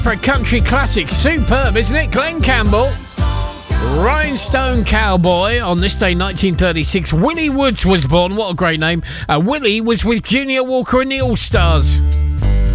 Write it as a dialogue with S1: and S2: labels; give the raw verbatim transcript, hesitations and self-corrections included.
S1: For a country classic, superb, isn't it? Glenn Campbell, Rhinestone Cowboy. On this day, nineteen thirty-six, Willie Woods was born. What a great name. Uh, Willie was with Junior Walker and the All-Stars.